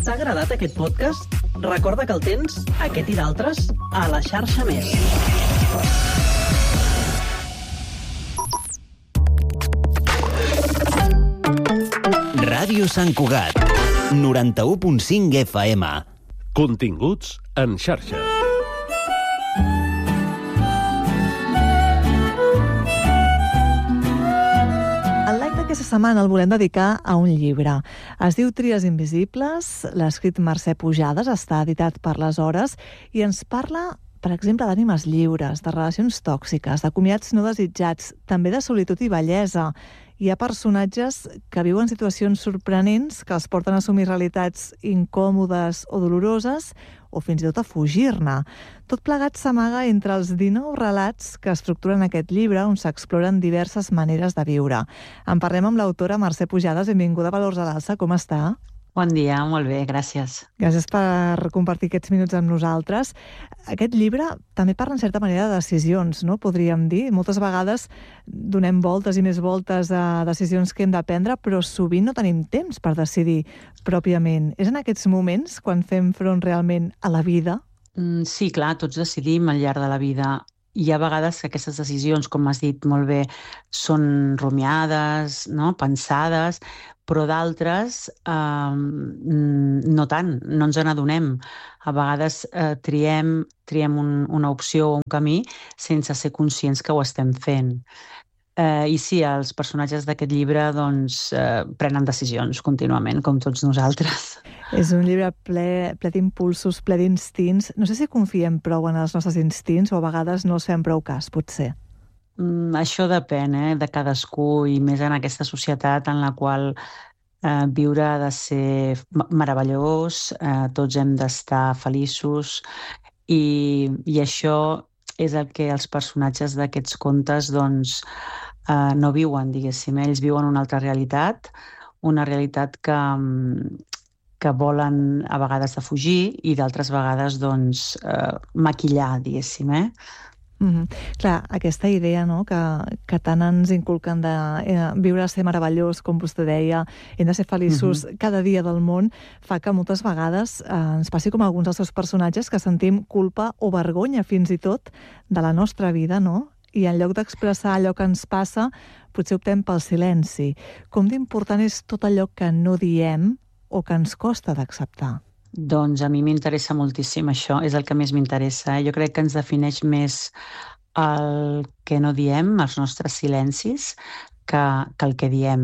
T'ha agradat aquest podcast? Recorda que el tens, aquest i d'altres, a la xarxa Més. Ràdio Sant Cugat, 91.5 FM. Continguts en xarxa. El live d'aquesta setmana el volem dedicar a un llibre. Es diu Tries invisibles, l'ha escrit Mercè Pujades, està editat per Les Hores i ens parla, per exemple, d'ànimes lliures, de relacions tòxiques, de comiats no desitjats, també de solitud i bellesa. Hi ha personatges que viuen situacions sorprenents que els porten a assumir realitats incòmodes o doloroses o fins i tot a fugir-ne. Tot plegat s'amaga entre els 19 relats que estructuren aquest llibre on s'exploren diverses maneres de viure. En parlem amb l'autora Mercè Pujades. Benvinguda a Valors a l'Alça. Com està? Bon dia, molt bé, gràcies. Gràcies per compartir aquests minuts amb nosaltres. Aquest llibre també parla en certa manera de decisions, no? Podríem dir. Moltes vegades donem voltes i més voltes a decisions que hem de prendre, però sovint no tenim temps per decidir pròpiament. És en aquests moments quan fem front realment a la vida? Sí, clar, tots decidim al llarg de la vida. Hi ha vegades que aquestes decisions, com has dit molt bé, són rumiades, no? Pensades, però d'altres no tant, no ens n'adonem. A vegades triem una opció o un camí sense ser conscients que ho estem fent. I sí, els personatges d'aquest llibre doncs, prenen decisions contínuament, com tots nosaltres. És un llibre ple d'impulsos, ple d'instints. No sé si confiem prou en els nostres instints o a vegades no els fem prou cas, potser. Això depèn de cadascú i més en aquesta societat en la qual viure ha de ser meravellós, tots hem d'estar feliços i això és el que els personatges d'aquests contes doncs, no viuen, diguéssim. Ells viuen una altra realitat, una realitat que volen a vegades de fugir i d'altres vegades doncs, maquillar, diguéssim, Clar, aquesta idea, no?, que tant ens inculquen de viure a ser meravellós, com vostè deia, hem de ser feliços cada dia del món, fa que moltes vegades ens passi com a alguns dels seus personatges que sentim culpa o vergonya fins i tot de la nostra vida, no? I en lloc d'expressar allò que ens passa, potser optem pel silenci. Com d'important és tot allò que no diem o que ens costa d'acceptar? Doncs a mi m'interessa moltíssim això, és el que més m'interessa. Jo crec que ens defineix més el que no diem, els nostres silencis, que el que diem.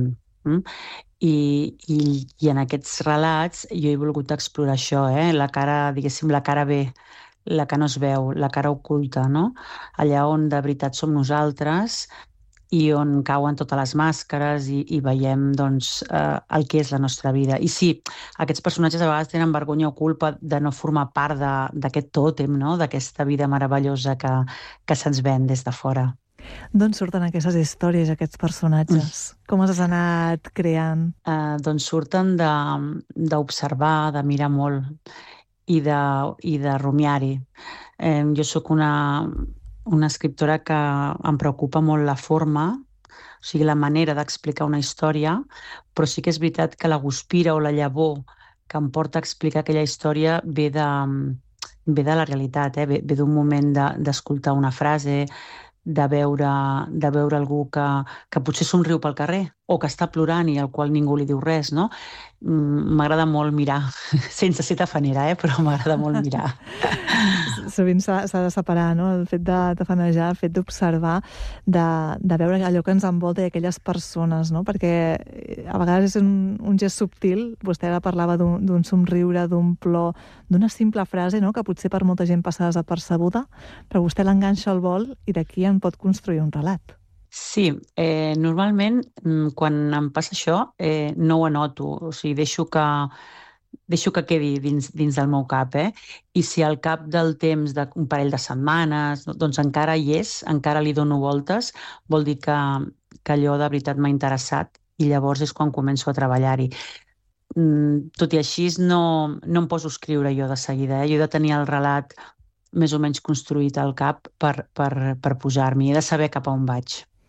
I en aquests relats jo he volgut explorar això, la cara, diguéssim, la cara B, la que no es veu, la cara oculta, no? Allà on de veritat som nosaltres i on cauen totes les màscares i veiem doncs, el que és la nostra vida. I sí, aquests personatges a vegades tenen vergonya o culpa de no formar part d'aquest tòtem, no? D'aquesta vida meravellosa que se'ns ven des de fora. D'on surten aquestes històries, aquests personatges? Com els has anat creant? Doncs surten d'observar, de mirar molt i de rumiar-hi. Jo sóc una escriptora que em preocupa molt la forma, o sigui, la manera d'explicar una història, però sí que és veritat que la guspira o la llavor que em porta a explicar aquella història ve de la realitat, ve d'un moment d'escoltar una frase, de veure algú que potser somriu pel carrer o que està plorant i al qual ningú li diu res, no? M'agrada molt mirar, sense ser tafanera, però m'agrada molt mirar. Sovint s'ha de separar, no? El fet de tafanejar, el fet d'observar, de veure allò que ens envolta i aquelles persones, no? Perquè a vegades és un gest subtil. Vostè ara parlava d'un somriure, d'un plor, d'una simple frase, no?, que potser per molta gent passa desapercebuda, però vostè l'enganxa al vol i d'aquí en pot construir un relat. Sí, normalment quan em passa això no ho anoto, o sigui, deixo que quedi dins del meu cap, i si al cap del temps d'un parell de setmanes doncs encara hi és, encara li dono voltes, vol dir que allò de veritat m'ha interessat i llavors és quan començo a treballar-hi. Tot i així no em poso a escriure jo de seguida, jo he de tenir el relat més o menys construït al cap per posar-m'hi, he de saber cap a on vaig.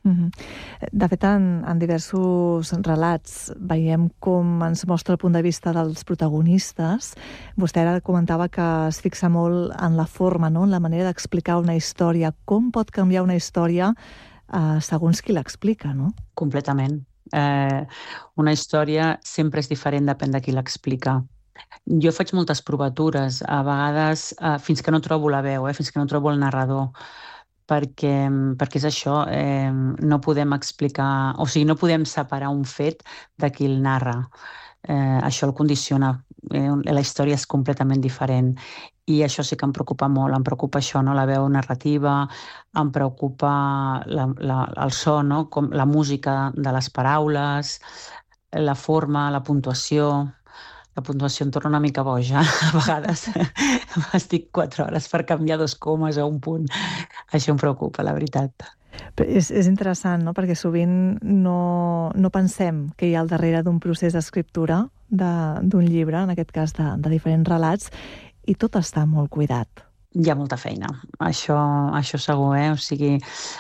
De fet, en diversos relats veiem com ens mostra el punt de vista dels protagonistes. Vostè ara comentava que es fixa molt en la forma, no? En la manera d'explicar una història. Com pot canviar una història segons qui l'explica, no? Completament. Una història sempre és diferent, depèn de qui l'explica. Jo faig moltes provatures, a vegades fins que no trobo la veu, fins que no trobo el narrador, perquè és això, no podem explicar, o sigui, no podem separar un fet de qui el narra. Això el condiciona, la història és completament diferent. I això sí que em preocupa molt, em preocupa això, no? La veu narrativa, em preocupa el so, no? Com la música de les paraules, la forma, la puntuació. La puntuació em torna una mica boja. A vegades estic 4 hores per canviar 2 comes o un punt. Això em preocupa, la veritat. És interessant, no? Perquè sovint no pensem que hi ha al darrere d'un procés d'escriptura d'un llibre, en aquest cas de diferents relats, i tot està molt cuidat. Hi ha molta feina, això segur, O sigui,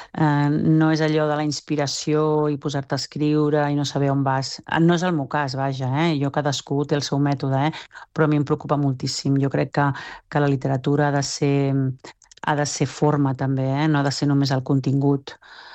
no és allò de la inspiració i posar-te a escriure i no saber on vas. No és el meu cas, vaja, Jo cadascú té el seu mètode, però a mi em preocupa moltíssim. Jo crec que la literatura ha de ser forma també, no ha de ser només el contingut.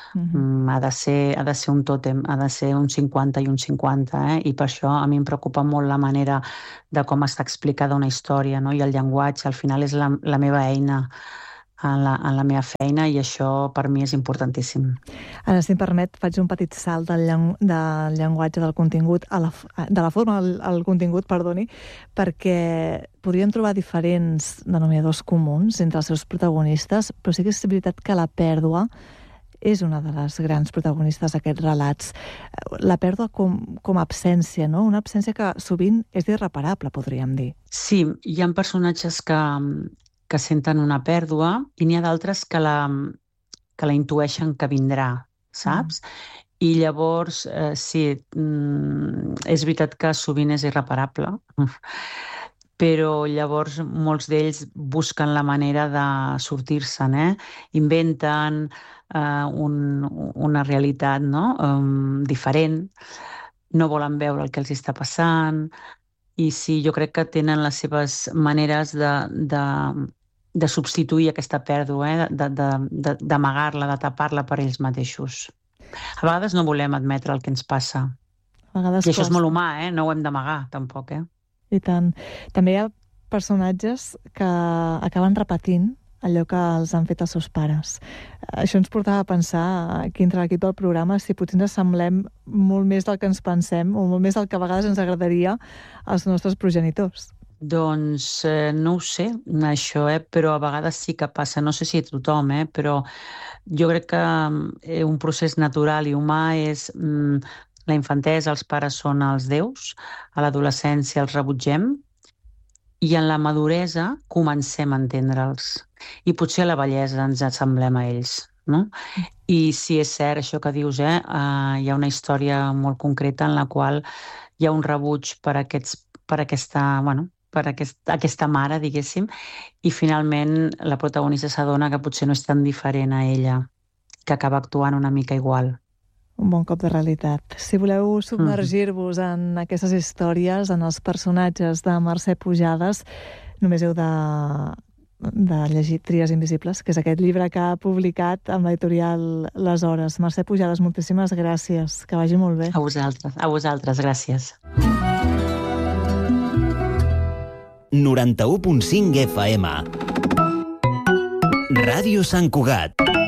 Ha de ser un tòtem, ha de ser un 50 i un 50, i per això a mi em preocupa molt la manera de com està explicada una història, no? I el llenguatge, al final, és la meva eina en la meva feina, i això per mi és importantíssim. Ara, si em permet, faig un petit salt del llenguatge del contingut, de la forma al contingut, perdoni, perquè podríem trobar diferents denominadors comuns entre els seus protagonistes, però sí que és veritat que la pèrdua és una de les grans protagonistes d'aquests relats. La pèrdua com a absència, no? Una absència que sovint és irreparable, podríem dir. Sí, hi ha personatges que senten una pèrdua i n'hi ha d'altres que la intueixen que vindrà, saps? I llavors, sí, és veritat que sovint és irreparable, però llavors molts d'ells busquen la manera de sortir-se'n, inventen una realitat, no? Diferent, no volen veure el que els està passant, i sí, jo crec que tenen les seves maneres de substituir aquesta pèrdua, d'amagar-la, de tapar-la per ells mateixos. A vegades no volem admetre el que ens passa. I això és molt humà, no ho hem d'amagar, tampoc, I tant. També hi ha personatges que acaben repetint allò que els han fet els seus pares. Això ens portava a pensar, aquí entre l'equip del programa, si potser ens assemblem molt més del que ens pensem, o molt més del que a vegades ens agradaria als nostres progenitors. Doncs no ho sé, això, però a vegades sí que passa. No sé si a tothom, però jo crec que un procés natural i humà és la infantesa, els pares són els déus, a l'adolescència els rebutgem, i en la maduresa comencem a entendre'ls. I potser a la vellesa ens assemblem a ells, no? I sí, és cert, això que dius, hi ha una història molt concreta en la qual hi ha un rebuig per aquesta mare, diguéssim, i finalment la protagonista s'adona que potser no és tan diferent a ella, que acaba actuant una mica igual. Un bon cop de realitat. Si voleu submergir-vos en aquestes històries, en els personatges de Mercè Pujades, només heu de llegir Tries invisibles, que és aquest llibre que ha publicat amb l'editorial Les Hores. Mercè Pujades, moltíssimes gràcies. Que vagi molt bé. A vosaltres, gràcies. 91.5 FM. Ràdio Sant Cugat.